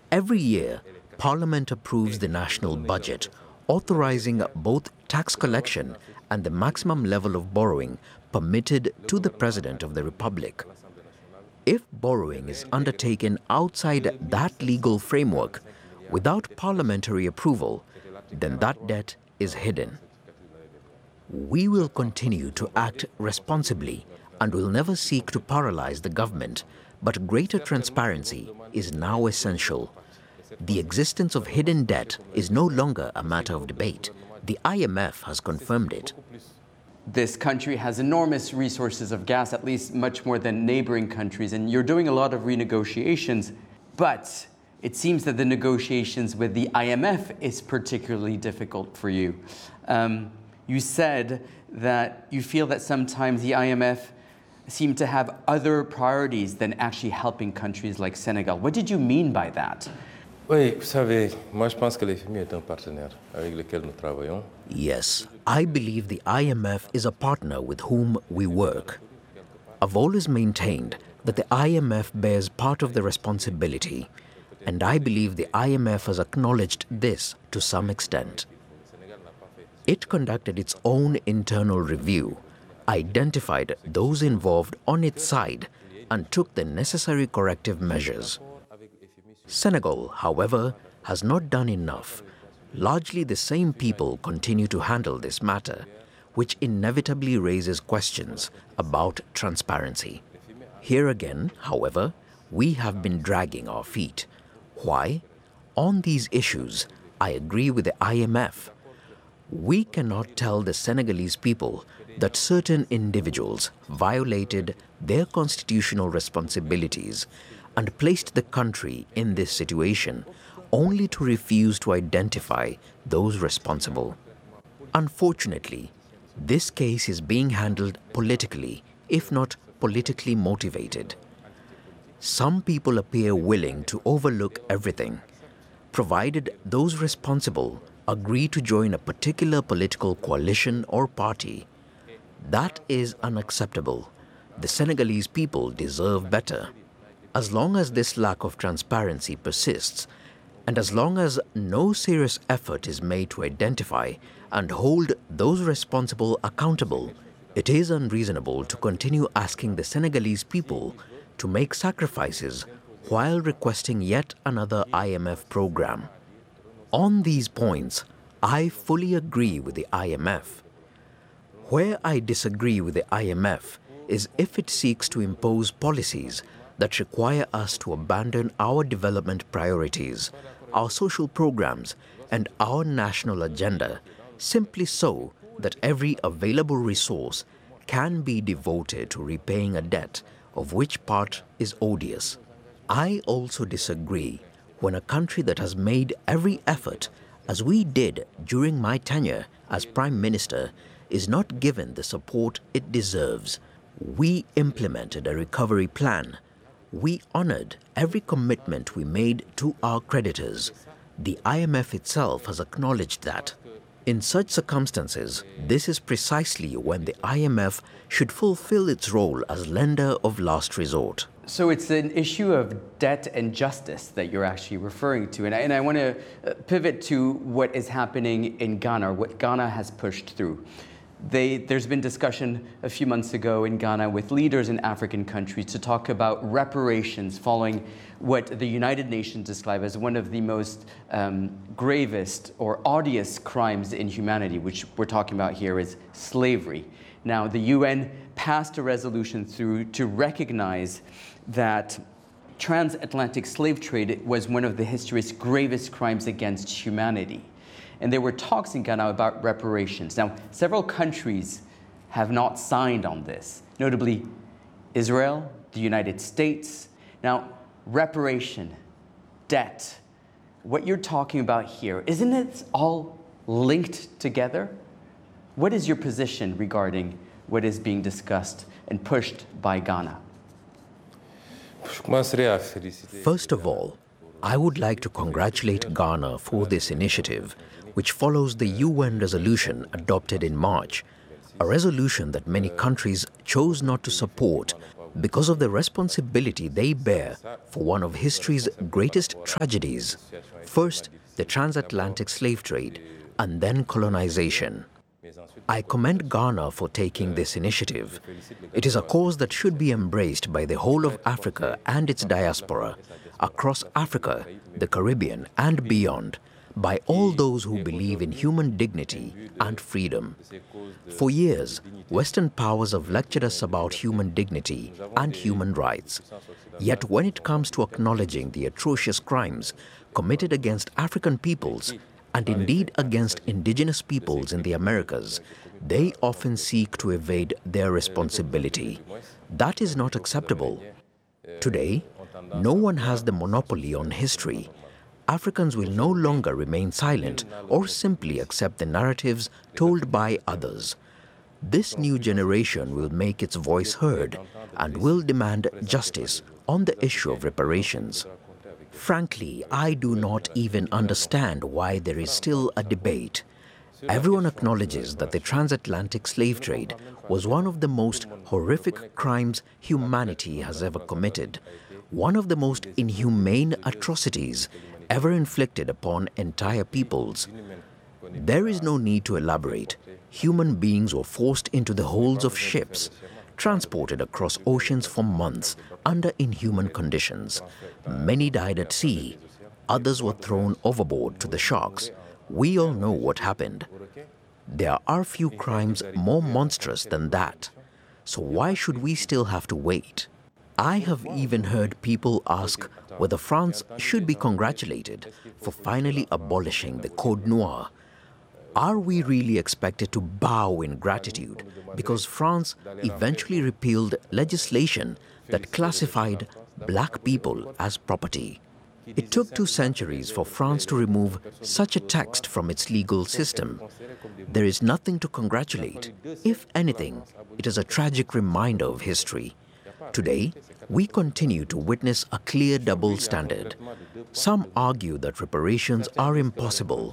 Every year, Parliament approves the national budget, authorizing both tax collection and the maximum level of borrowing permitted to the President of the Republic. If borrowing is undertaken outside that legal framework, without parliamentary approval, then that debt is hidden. We will continue to act responsibly and will never seek to paralyze the government, but greater transparency is now essential. The existence of hidden debt is no longer a matter of debate. The IMF has confirmed it. This country has enormous resources of gas, at least much more than neighboring countries, and you're doing a lot of renegotiations, but it seems that the negotiations with the IMF is particularly difficult for you. You said that you feel that sometimes the IMF seem to have other priorities than actually helping countries like Senegal. What did you mean by that? Oui, vous savez, moi je pense que le FMI est un partenaire avec lequel nous travaillons. Yes, I believe the IMF is a partner with whom we work. I've always maintained that the IMF bears part of the responsibility, and I believe the IMF has acknowledged this to some extent. It conducted its own internal review, identified those involved on its side, and took the necessary corrective measures. Senegal, however, has not done enough. Largely the same people continue to handle this matter, which inevitably raises questions about transparency. Here again, however, we have been dragging our feet. Why? On these issues, I agree with the IMF. We cannot tell the Senegalese people that certain individuals violated their constitutional responsibilities and placed the country in this situation only to refuse to identify those responsible. Unfortunately, this case is being handled politically, if not politically motivated. Some people appear willing to overlook everything, provided those responsible agree to join a particular political coalition or party. That is unacceptable. The Senegalese people deserve better. As long as this lack of transparency persists, and as long as no serious effort is made to identify and hold those responsible accountable, it is unreasonable to continue asking the Senegalese people to make sacrifices while requesting yet another IMF program. On these points, I fully agree with the IMF. Where I disagree with the IMF is if it seeks to impose policies that require us to abandon our development priorities, our social programs, and our national agenda simply so that every available resource can be devoted to repaying a debt of which part is odious. I also disagree when a country that has made every effort, as we did during my tenure as Prime Minister, is not given the support it deserves. We implemented a recovery plan. We honored every commitment we made to our creditors. The IMF itself has acknowledged that. In such circumstances, this is precisely when the IMF should fulfill its role as lender of last resort. So it's an issue of debt and justice that you're actually referring to. And I want to pivot to what is happening in Ghana, what Ghana has pushed through. There's been discussion a few months ago in Ghana with leaders in African countries to talk about reparations following what the United Nations describe as one of the most gravest or odious crimes in humanity, which we're talking about here is slavery. Now, the UN passed a resolution through to recognize that transatlantic slave trade was one of the history's gravest crimes against humanity. And there were talks in Ghana about reparations. Now, several countries have not signed on this, notably Israel, the United States. Now, reparation, debt, what you're talking about here, isn't it all linked together? What is your position regarding what is being discussed and pushed by Ghana? First of all, I would like to congratulate Ghana for this initiative, which follows the UN resolution adopted in March, a resolution that many countries chose not to support because of the responsibility they bear for one of history's greatest tragedies. First, the transatlantic slave trade, and then colonization. I commend Ghana for taking this initiative. It is a cause that should be embraced by the whole of Africa and its diaspora, across Africa, the Caribbean, and beyond, by all those who believe in human dignity and freedom. For years, Western powers have lectured us about human dignity and human rights. Yet when it comes to acknowledging the atrocious crimes committed against African peoples, and indeed against indigenous peoples in the Americas, they often seek to evade their responsibility. That is not acceptable. Today, no one has the monopoly on history. Africans will no longer remain silent or simply accept the narratives told by others. This new generation will make its voice heard and will demand justice on the issue of reparations. Frankly, I do not even understand why there is still a debate. Everyone acknowledges that the transatlantic slave trade was one of the most horrific crimes humanity has ever committed, one of the most inhumane atrocities ever inflicted upon entire peoples. There is no need to elaborate. Human beings were forced into the holds of ships, transported across oceans for months under inhuman conditions. Many died at sea. Others were thrown overboard to the sharks. We all know what happened. There are few crimes more monstrous than that. So why should we still have to wait? I have even heard people ask whether France should be congratulated for finally abolishing the Code Noir. Are we really expected to bow in gratitude because France eventually repealed legislation that classified black people as property? It took 2 centuries for France to remove such a text from its legal system. There is nothing to congratulate. If anything, it is a tragic reminder of history. Today, we continue to witness a clear double standard. Some argue that reparations are impossible.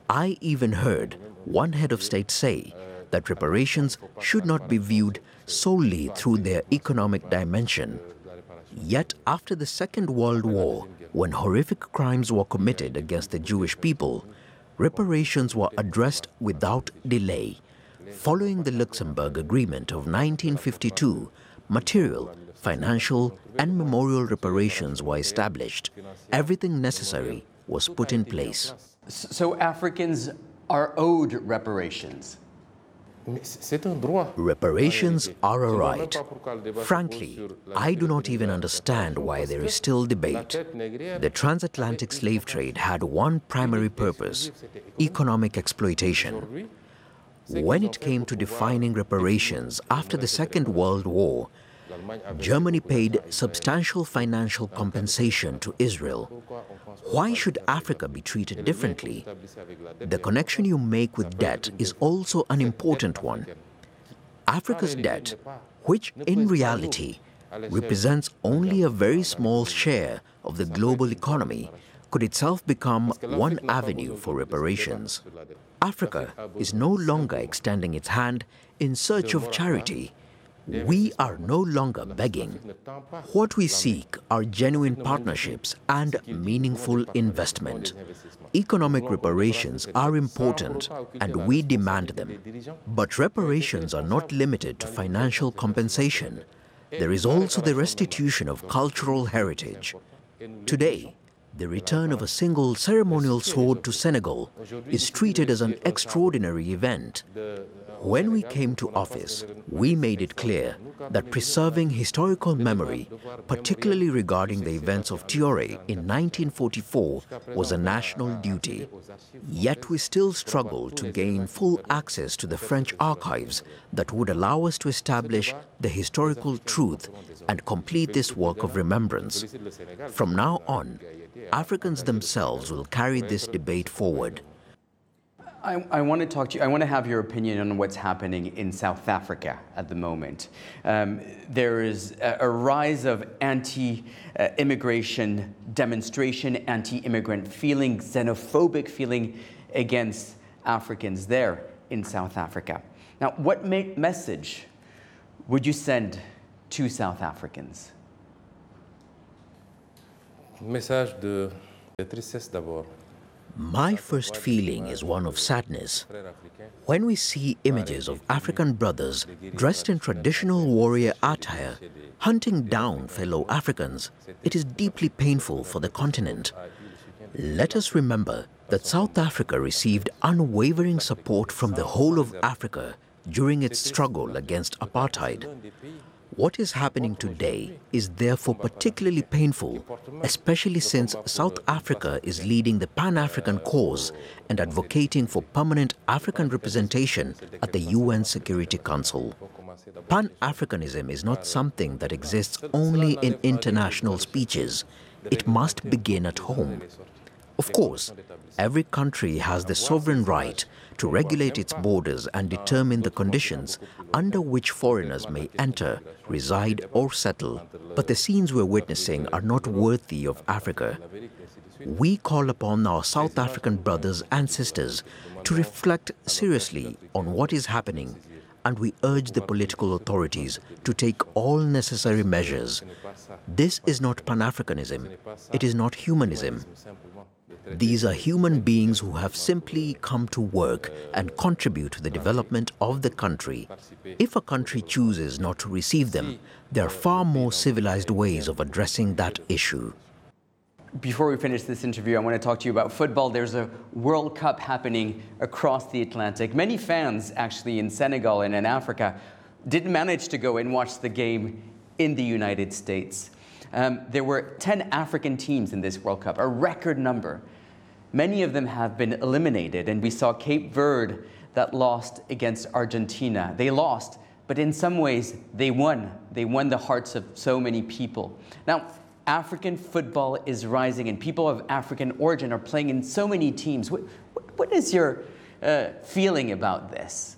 I even heard one head of state say that reparations should not be viewed solely through their economic dimension. Yet after the Second World War, when horrific crimes were committed against the Jewish people, reparations were addressed without delay. Following the Luxembourg Agreement of 1952, material, financial, and memorial reparations were established. Everything necessary was put in place. So Africans are owed reparations. Reparations are a right. Frankly, I do not even understand why there is still debate. The transatlantic slave trade had one primary purpose: economic exploitation. When it came to defining reparations after the Second World War, Germany paid substantial financial compensation to Israel. Why should Africa be treated differently? The connection you make with debt is also an important one. Africa's debt, which in reality represents only a very small share of the global economy, could itself become one avenue for reparations. Africa is no longer extending its hand in search of charity. We are no longer begging. What we seek are genuine partnerships and meaningful investment. Economic reparations are important and we demand them. But reparations are not limited to financial compensation. There is also the restitution of cultural heritage. Today, the return of a single ceremonial sword to Senegal is treated as an extraordinary event. When we came to office, we made it clear that preserving historical memory, particularly regarding the events of Tioré in 1944, was a national duty. Yet we still struggle to gain full access to the French archives that would allow us to establish the historical truth and complete this work of remembrance. From now on, Africans themselves will carry this debate forward. I want to talk to you. I want to have your opinion on what's happening in South Africa at the moment. There is a rise of anti-immigration demonstration, anti-immigrant feeling, xenophobic feeling against Africans there in South Africa. Now, what message would you send to South Africans? Message de tristesse d'abord. My first feeling is one of sadness. When we see images of African brothers dressed in traditional warrior attire, hunting down fellow Africans, it is deeply painful for the continent. Let us remember that South Africa received unwavering support from the whole of Africa during its struggle against apartheid. What is happening today is therefore particularly painful, especially since South Africa is leading the Pan-African cause and advocating for permanent African representation at the UN Security Council. Pan-Africanism is not something that exists only in international speeches. It must begin at home. Of course, every country has the sovereign right to regulate its borders and determine the conditions under which foreigners may enter, reside or settle. But the scenes we're witnessing are not worthy of Africa. We call upon our South African brothers and sisters to reflect seriously on what is happening, and we urge the political authorities to take all necessary measures. This is not Pan-Africanism. It is not humanism. These are human beings who have simply come to work and contribute to the development of the country. If a country chooses not to receive them, there are far more civilized ways of addressing that issue. Before we finish this interview, I want to talk to you about football. There's a World Cup happening across the Atlantic. Many fans, actually, in Senegal and in Africa, didn't manage to go and watch the game in the United States. There were 10 African teams in this World Cup, a record number. Many of them have been eliminated, and we saw Cape Verde that lost against Argentina. They lost, but in some ways they won. They won the hearts of so many people. Now, African football is rising, and people of African origin are playing in so many teams. What is your feeling about this?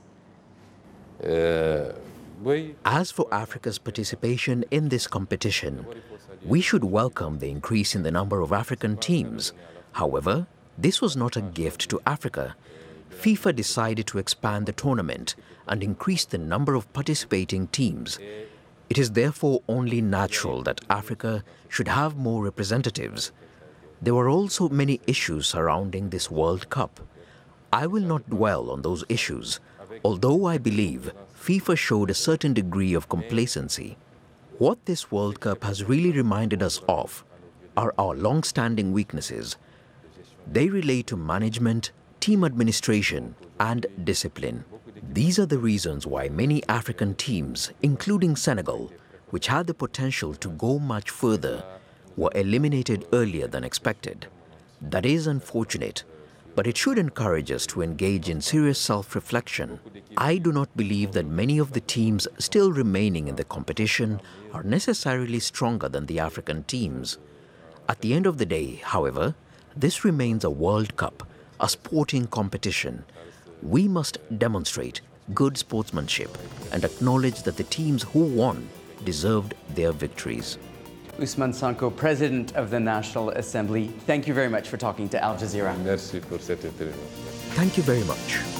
As for Africa's participation in this competition, we should welcome the increase in the number of African teams. However, this was not a gift to Africa. FIFA decided to expand the tournament and increase the number of participating teams. It is therefore only natural that Africa should have more representatives. There were also many issues surrounding this World Cup. I will not dwell on those issues, although I believe FIFA showed a certain degree of complacency. What this World Cup has really reminded us of are our long-standing weaknesses. They relate to management, team administration, and discipline. These are the reasons why many African teams, including Senegal, which had the potential to go much further, were eliminated earlier than expected. That is unfortunate, but it should encourage us to engage in serious self-reflection. I do not believe that many of the teams still remaining in the competition are necessarily stronger than the African teams. At the end of the day, however, this remains a World Cup, a sporting competition. We must demonstrate good sportsmanship and acknowledge that the teams who won deserved their victories. Ousmane Sonko, President of the National Assembly, thank you very much for talking to Al Jazeera. Merci pour cette interview. Thank you very much.